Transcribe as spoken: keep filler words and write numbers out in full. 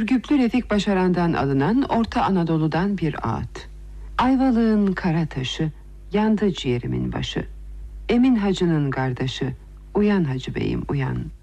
Ürgüplü Refik Başaran'dan alınan Orta Anadolu'dan bir ağıt. Ayvalık'ın kara taşı, yandı ciğerimin başı. Emin Hacı'nın kardeşi, uyan Hacı Bey'im uyan.